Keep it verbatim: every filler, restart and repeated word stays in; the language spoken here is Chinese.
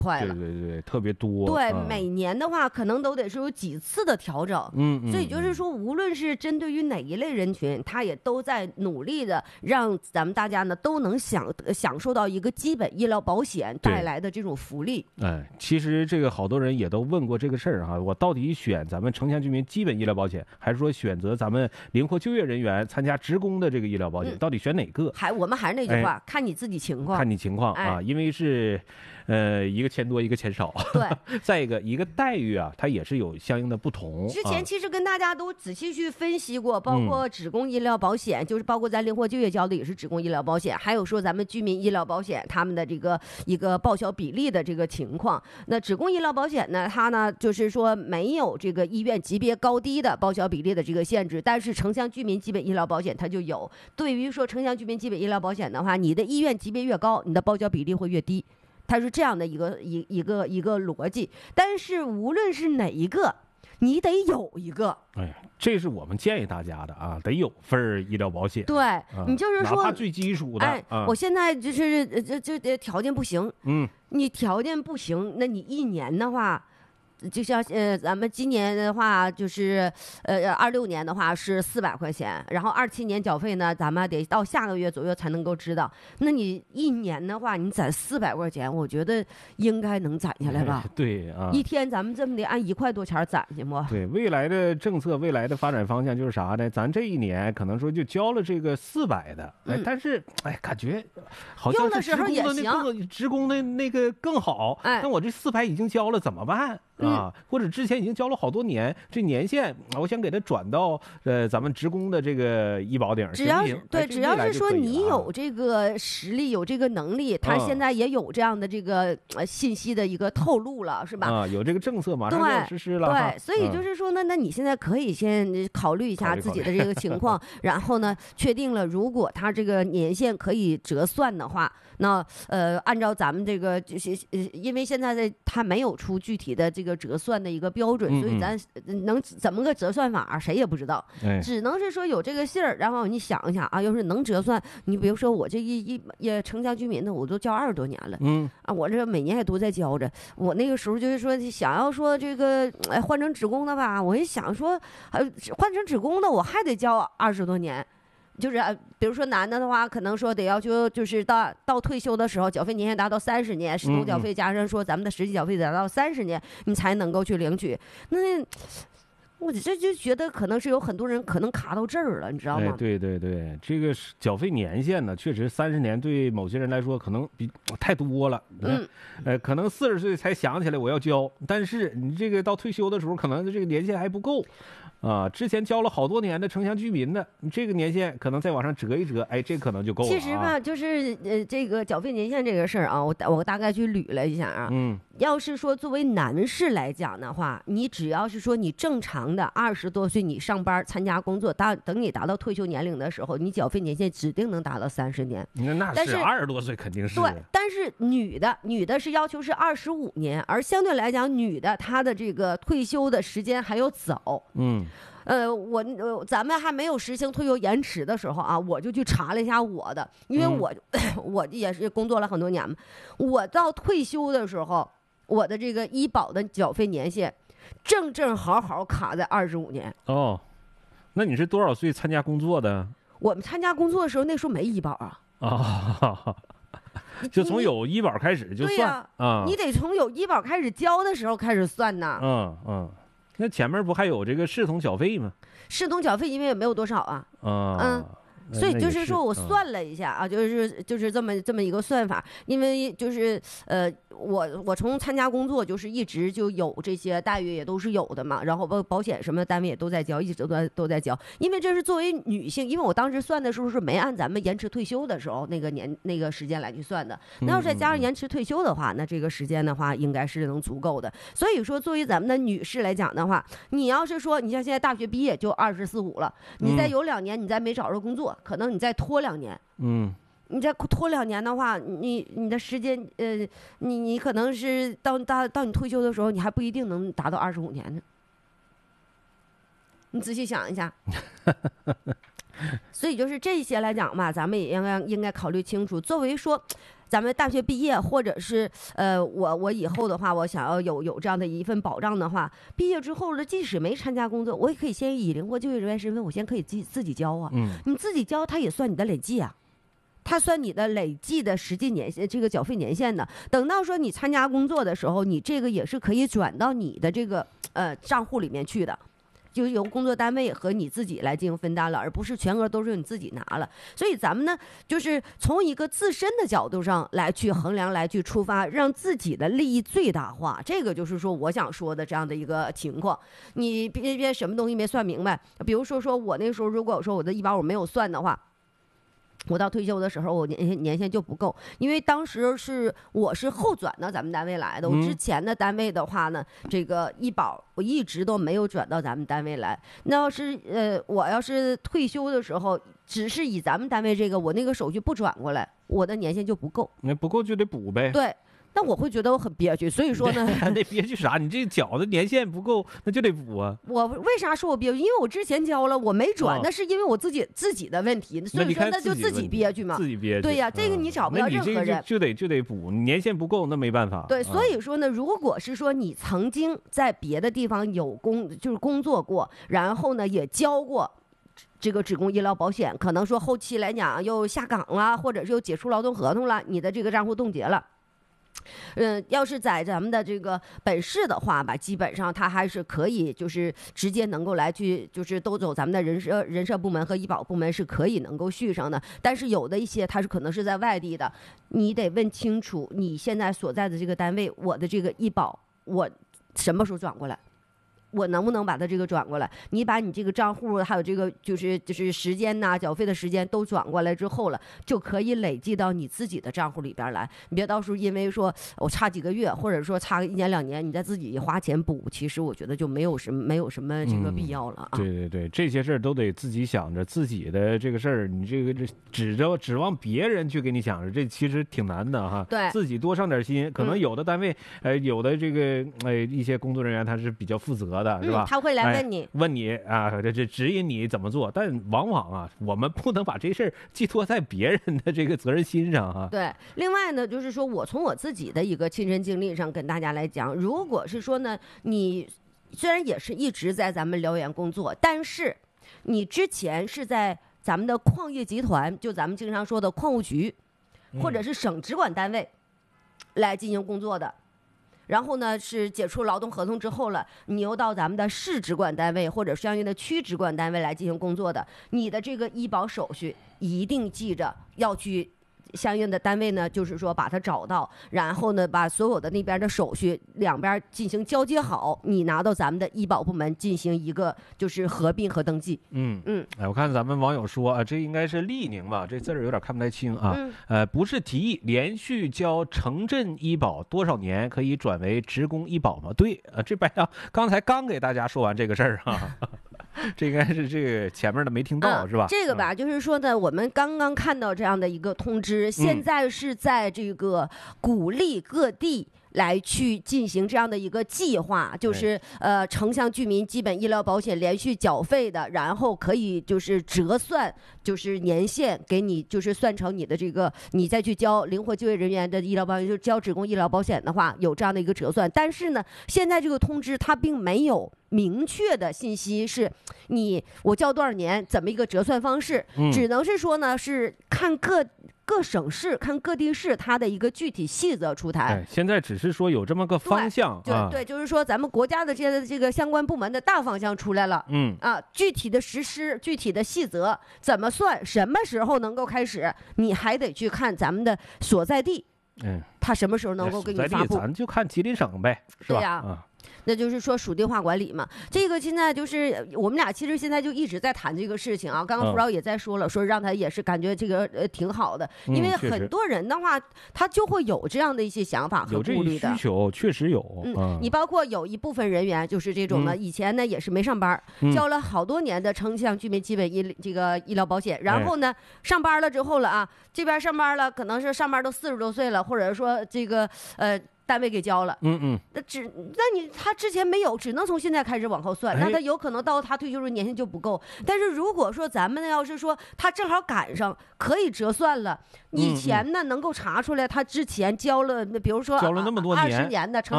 快了， 对对对，特别多。 对， 嗯、 每年的话可能都得是有几次的调整。 嗯，嗯， 所以就是说，无论是针对于哪一类人群，他也都在努力的让咱们大家呢都能享享受到一个基本医疗保险带来的这种福利。 哎，其实这个好多人也都问过这个事儿哈，我到底选咱们城乡居民基本医疗保险，还是说选择咱们灵活就业人员参加职工的这个医疗保险，嗯、到底选哪个？ 还我们还是那句话， 哎、 看你自己情况， 看你情况啊， 哎、 因为是。呃，一个钱多，一个钱少。 对， 再一个，一个待遇啊，它也是有相应的不同。 之前其实跟大家都仔细去分析过，包括职工医疗保险，嗯、就是包括咱灵活就业交的也是职工医疗保险，还有说咱们居民医疗保险他们的这个一个报销比例的这个情况。那职工医疗保险呢，它呢就是说没有这个医院级别高低的报销比例的这个限制，但是城乡居民基本医疗保险它就有。对于说城乡居民基本医疗保险的话，你的医院级别越高，你的报销比例会越低。它是这样的一个一一个一个逻辑，但是无论是哪一个，你得有一个。 哎，这是我们建议大家的啊，得有份医疗保险。 对、啊、你就是说， 哪怕最基础的。 哎， 啊、 我现在就是这这这条件不行， 嗯， 你条件不行，那你一年的话。就像呃，咱们今年的话，就是呃，二六年的话是四百块钱，然后二七年缴费呢，咱们得到下个月左右才能够知道。那你一年的话，你攒四百块钱，我觉得应该能攒下来吧？ 哎、对啊， 一天咱们这么的按一块多钱攒行不？ 对，未来的政策，未来的发展方向就是啥呢？咱这一年可能说就交了这个四百的，哎， 嗯、 但是哎，感觉好像是职工的那个职工的那个更好。 哎， 那我这四百已经交了，怎么办？啊，或者之前已经交了好多年，这年限我想给他转到呃咱们职工的这个医保顶， 只要是对， 哎、 只要是说你有这个实力，有这个能力，他现在也有这样的这个呃信息的一个透露了，是吧？ 啊，有这个政策马上就要实施了。 对，所以就是说呢，那你现在可以先考虑一下自己的这个情况，然后呢，确定了如果他这个年限可以折算的话，那呃按照咱们这个就是呃，因为现在的他没有出具体的这个折算的一个标准，所以咱能怎么个折算法谁也不知道，只能是说有这个信儿，然后你想一想啊，要是能折算，你比如说我这一一也城乡居民的，我都交二十多年了， 嗯啊，我这每年也都在交着，我那个时候就是说想要说这个哎换成职工的吧，我一想说呃换成职工的我还得交二十多年。就是比如说男的的话，可能说得要求就是到到退休的时候，缴费年限达到三十年，实工缴费加上说咱们的实际缴费达到三十年，你才能够去领取。那我这就觉得可能是有很多人可能卡到这儿了，你知道吗？ 哎、对对对，这个缴费年限呢，确实三十年对某些人来说可能比太多了。 嗯， 呃，可能四十岁才想起来我要交，但是你这个到退休的时候，可能这个年限还不够。啊，之前交了好多年的城乡居民的，你这个年限可能再往上折一折，哎，这可能就够了、啊。 其实吧，就是呃，这个缴费年限这个事儿啊，我我大概去捋了一下啊。 嗯。 要是说作为男士来讲的话，你只要是说你正常的二十多岁，你上班参加工作，达等你达到退休年龄的时候，你缴费年限指定能达到三十年。 那那是二十多岁肯定是。 对，但是女的女的是要求是二十五年，而相对来讲，女的她的这个退休的时间还要早。 嗯。 呃，我呃，咱们还没有实行退休延迟的时候啊，我就去查了一下我的，因为我、嗯、我也是工作了很多年嘛，我到退休的时候，我的这个医保的缴费年限正正好好卡在二十五年。 哦，那你是多少岁参加工作的？ 我们参加工作的时候，那时候没医保啊。 啊。就从有医保开始就算啊、嗯，你得从有医保开始交的时候开始算呐。 嗯嗯。那前面不还有这个视同缴费吗？ 视同缴费因为也没有多少啊。 啊。 嗯。所以就是说我算了一下啊，就是就是这么这么一个算法，因为就是呃，我我从参加工作就是一直就有这些待遇也都是有的嘛，然后保保险什么的单位也都在交，一直都在都在交，因为这是作为女性，因为我当时算的时候是没按咱们延迟退休的时候那个年那个时间来去算的，那要再加上延迟退休的话，那这个时间的话应该是能足够的。所以说，作为咱们的女士来讲的话，你要是说你像现在大学毕业就二十四五了，你再有两年你再没找着工作。可能你再拖两年， 嗯， 你再拖两年的话，你你的时间，呃，你你可能是到到到你退休的时候，你还不一定能达到二十五年呢。你仔细想一下。所以就是这些来讲吧，咱们也应该应该考虑清楚。作为说， 咱们大学毕业，或者是呃，我我以后的话，我想要有有这样的一份保障的话，毕业之后呢，即使没参加工作，我也可以先以灵活就业人员身份，我先可以自己自己交啊。 嗯， 你自己交，它也算你的累计啊。它算你的累计的实际年限，这个缴费年限的。等到说你参加工作的时候，你这个也是可以转到你的这个呃账户里面去的，就由工作单位和你自己来进行分担了，而不是全额都是你自己拿了。所以咱们呢，就是从一个自身的角度上来去衡量，来去出发，让自己的利益最大化。这个就是说我想说的这样的一个情况。你别别什么东西没算明白，比如说说我那时候如果说我的医保我没有算的话。我到退休的时候，我年年限就不够，因为当时是我是后转到咱们单位来的。我之前的单位的话呢，嗯、这个医保我一直都没有转到咱们单位来。那要是呃，我要是退休的时候，只是以咱们单位这个，我那个手续不转过来，我的年限就不够。 那不够就得补呗。 对。那我会觉得我很憋屈，所以说呢， 那憋屈啥？你这缴的年限不够，那就得补啊。 我为啥说我憋屈？因为我之前交了，我没转，哦、那是因为我自己自己的问题，所以说那就自己憋屈嘛。 自己憋屈。 对呀、啊，这个你找不到任何人， 就就得就得补，年限不够那没办法。 对，所以说呢，如果是说你曾经在别的地方有工就是工作过，然后呢也交过。这个职工医疗保险，可能说后期来讲又下岗了，或者是又解除劳动合同了，你的这个账户冻结了。嗯，要是在咱们的这个本市的话吧，基本上它还是可以，就是直接能够来去，就是都走咱们的人社人社部门和医保部门是可以能够续上的。但是有的一些它是可能是在外地的，你得问清楚你现在所在的这个单位，我的这个医保我什么时候转过来。我能不能把它这个转过来？你把你这个账户还有这个就是就是时间呐、缴费的时间都转过来之后了，就可以累计到你自己的账户里边来。你别到时候因为说我差几个月，或者说差个一年两年，你再自己花钱补，其实我觉得就没有什么没有什么这个必要了啊。 嗯、对对对，这些事儿都得自己想着自己的这个事儿，你这个这指着指望别人去给你想着，这其实挺难的哈。 对， 自己多上点心。可能有的单位，嗯、呃，有的这个呃一些工作人员他是比较负责。是吧、 嗯？他会来问你， 哎、问你啊，这这指引你怎么做。但往往啊，我们不能把这事儿寄托在别人的这个责任心上啊。 对，另外呢，就是说我从我自己的一个亲身经历上跟大家来讲，如果是说呢，你虽然也是一直在咱们辽源工作，但是你之前是在咱们的矿业集团，就咱们经常说的矿务局，或者是省直管单位来进行工作的。然后呢，是解除劳动合同之后了，你又到咱们的市直管单位或者相应的区直管单位来进行工作的，你的这个医保手续一定记着要去相应的单位呢，就是说把它找到，然后呢把所有的那边的手续两边进行交接好，你拿到咱们的医保部门进行一个就是合并和登记。 嗯嗯，哎，我看咱们网友说啊，这应该是利宁吧，这字儿有点看不太清啊。嗯、呃，不是提议连续交城镇医保多少年可以转为职工医保吗？对啊，这白羊刚才刚给大家说完这个事儿啊。这应该是这个前面的没听到、嗯、是吧？ 这个吧，就是说呢，我们刚刚看到这样的一个通知，现在是在这个鼓励各地来去进行这样的一个计划，就是呃城乡居民基本医疗保险连续缴费的，然后可以就是折算，就是年限给你就是算成你的这个，你再去交灵活就业人员的医疗保险，就是交职工医疗保险的话，有这样的一个折算。但是呢，现在这个通知它并没有明确的信息是你我交多少年怎么一个折算方式， 嗯、 只能是说呢是看各各省市看各地市它的一个具体细则出台。 哎、现在只是说有这么个方向， 对、啊、对，就是说咱们国家的这些这个相关部门的大方向出来了， 嗯啊，具体的实施、具体的细则怎么算，什么时候能够开始，你还得去看咱们的所在地， 嗯， 他什么时候能够给你发布， 咱就看吉林省呗，是吧？ 对呀、啊。那就是说属地化管理嘛，这个现在就是我们俩其实现在就一直在谈这个事情啊。刚刚胡老也在说了，说让他也是感觉这个呃挺好的，因为很多人的话，他就会有这样的一些想法和顾虑的。 有这需求确实有， 嗯，你包括有一部分人员就是这种的，以前呢也是没上班，交了好多年的城乡居民基本医这个医疗保险，然后呢上班了之后了啊，这边上班了，可能是上班都四十多岁了，或者说这个呃。 单位给交了， 嗯嗯， 那只那你他之前没有，只能从现在开始往后算， 哎那他有可能到他退休时候年限就不够。但是如果说咱们要是说他正好赶上可以折算了，以前呢能够查出来他之前交了，比如说交了那么多年二十年的，乘